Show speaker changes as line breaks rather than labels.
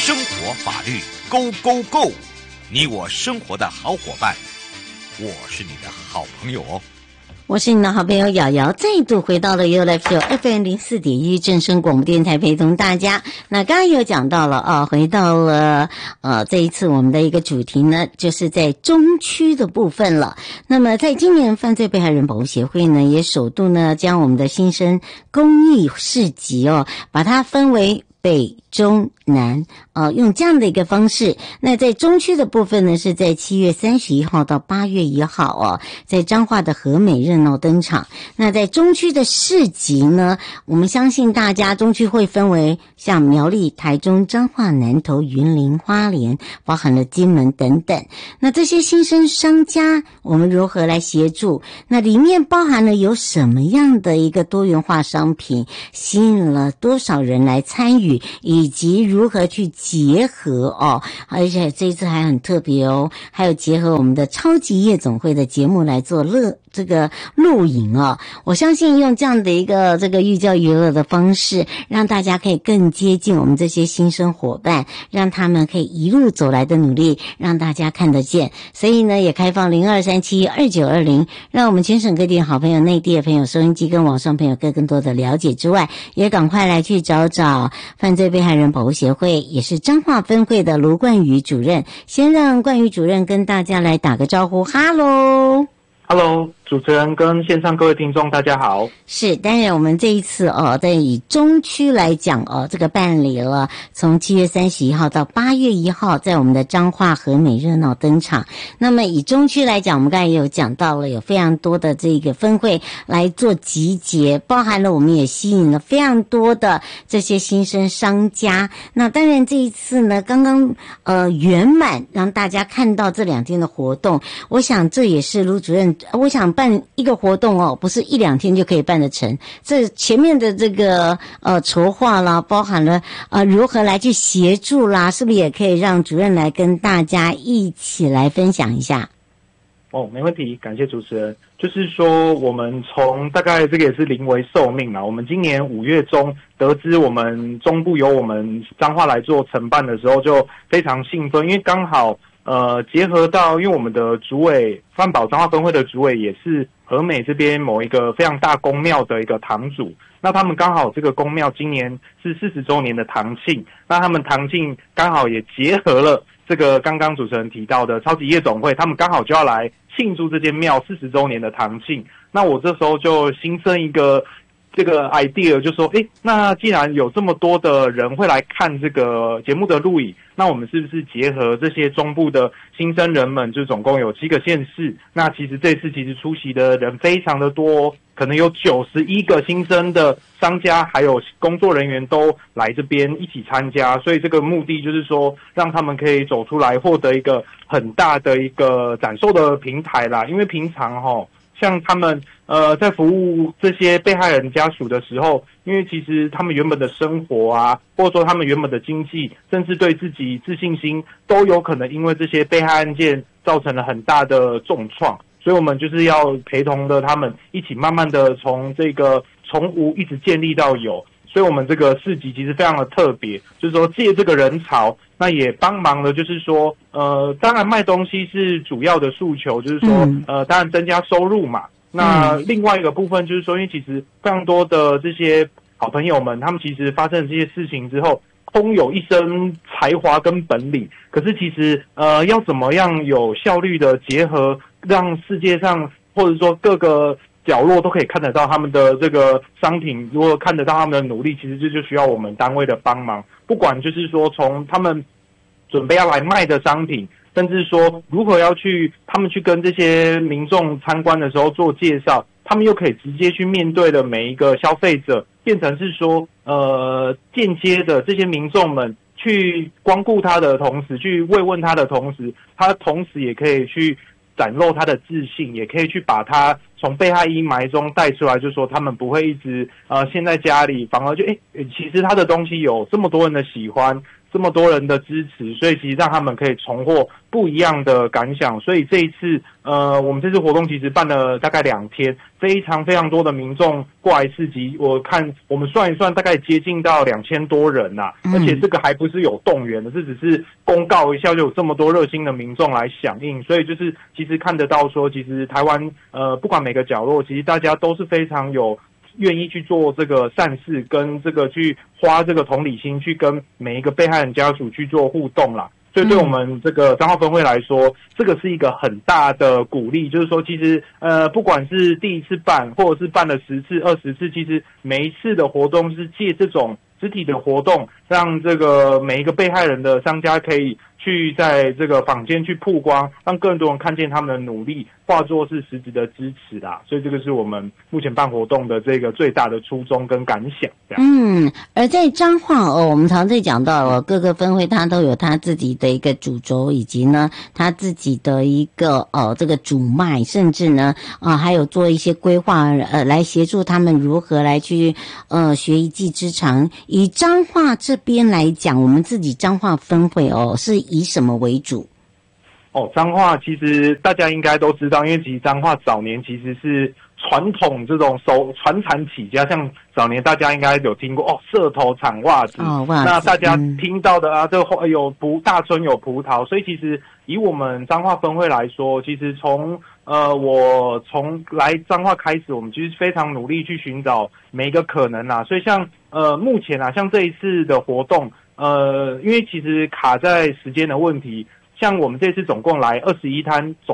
生活法律 Go Go Go， 你我生活的好伙伴，我是你的好朋友哦。
我是你的好朋友瑶瑶，再度回到了 YouLife Show FM 04.1正声广播电台，陪同大家。那刚刚有讲到了啊，回到了这一次我们的一个主题呢，就是在中区的部分了。那么在今年犯罪被害人保护协会呢，也首度呢将我们的新生公益市集把它分为北中南用这样的一个方式。那在中区的部分呢，是在7月31号到8月1号在彰化的和美热闹登场。那在中区的市集呢，我们相信大家中区会分为像苗栗、台中、彰化、南投、云林、花莲，包含了金门等等。那这些新生商家我们如何来协助？那里面包含了有什么样的一个多元化商品，吸引了多少人来参与，以及如何去结合而且这一次还很特别还有结合我们的超级夜总会的节目来做这个录影我相信用这样的一个这个寓教于乐的方式，让大家可以更接近我们这些新生伙伴，让他们可以一路走来的努力让大家看得见。所以呢，也开放02372920，让我们全省各地好朋友、内地的朋友、收音机跟网上朋友更多的了解之外，也赶快来去找犯罪被害人保护协会，也是彰化分会的卢冠宇主任。先让冠宇主任跟大家来打个招呼。哈喽
主持人跟线上各位听众大家好。
是，当然我们这一次在以中区来讲这个办理了从7月31号到8月1号在我们的彰化和美热闹登场。那么以中区来讲，我们刚才也有讲到了有非常多的这个分会来做集结，包含了我们也吸引了非常多的这些新生商家。那当然这一次呢刚刚圆满让大家看到这2天的活动，我想这也是卢主任我想办一个活动不是1-2天就可以办得成，这前面的这个筹划啦，包含了如何来去协助啦，是不是也可以让主任来跟大家一起来分享一下？
没问题，感谢主持人。就是说我们从大概这个也是临危受命啦，我们今年5月中得知我们中部由我们彰化来做承办的时候，就非常兴奋，因为刚好结合到，因为我们的主委范保彰化分会的主委也是和美这边某一个非常大公庙的一个堂主，那他们刚好这个公庙今年是40周年的堂庆，那他们堂庆刚好也结合了这个刚刚主持人提到的超级夜总会，他们刚好就要来庆祝这间庙40周年的堂庆。那我这时候就新生一个这个 idea， 就说那既然有这么多的人会来看这个节目的录影，那我们是不是结合这些中部的新生人们，就总共有7个县市，那其实这次出席的人非常的多，可能有91个新生的商家还有工作人员都来这边一起参加，所以这个目的就是说让他们可以走出来，获得一个很大的一个展售的平台啦。因为平常像他们在服务这些被害人家属的时候，因为其实他们原本的生活或者说他们原本的经济，甚至对自己自信心都有可能因为这些被害案件造成了很大的重创，所以我们就是要陪同的他们一起慢慢的从这个从无一直建立到有。所以我们这个市集其实非常的特别，就是说借这个人潮，那也帮忙了，就是说当然卖东西是主要的诉求，就是说当然增加收入嘛。那另外一个部分就是说，因为其实非常多的这些好朋友们，他们其实发生了这些事情之后，空有一身才华跟本领，可是其实要怎么样有效率的结合，让世界上或者说各个角落都可以看得到他们的这个商品，如果看得到他们的努力，其实这就需要我们单位的帮忙。不管就是说从他们准备要来卖的商品，甚至说如何要他们去跟这些民众参观的时候做介绍，他们又可以直接去面对的每一个消费者，变成是说间接的这些民众们去光顾他的同时，去慰问他的同时，他同时也可以去展露他的自信，也可以去把他从被害阴霾中带出来，就说他们不会一直陷在家里，反而就其实他的东西有这么多人的喜欢， 这么多人的支持，所以其实让他们可以重获不一样的感想。所以这一次我们这次活动其实办了大概2天，非常多的民众过来市集，我看我们算一算大概接近到2000多人呐，而且这个还不是有动员的，这只是公告一下就有这么多热心的民众来响应，所以就是其实看得到说，其实台湾不管每个角落，其实大家都是非常有愿意去做这个善事，跟这个去花这个同理心去跟每一个被害人家属去做互动啦。所以对我们这个彰化分会来说，这个是一个很大的鼓励，就是说其实不管是第一次办或者是办了10次20次，其实每一次的活动是借这种实体的活动，让这个每一个被害人的商家可以去在这个坊间去曝光，让更多人看见他们的努力，化作是实质的支持啦。所以这个是我们目前办活动的这个最大的初衷跟感想。
而在彰化我们常在讲到各个分会它都有它自己的一个主轴，以及呢它自己的一个这个主脉，甚至呢还有做一些规划来协助他们如何来去学一技之长。以彰化这边来讲，我们自己彰化分会是以什么为主？
彰化其实大家应该都知道，因为其实彰化早年其实是传统这种传产起家，像早年大家应该有听过社头产袜子，那大家听到的这个有大村有葡萄，所以其实以我们彰化分会来说，其实我从来彰化开始，我们其实非常努力去寻找每一个可能啦。所以像目前像这一次的活动，因为其实卡在时间的问题，像我们这次总共来21摊，总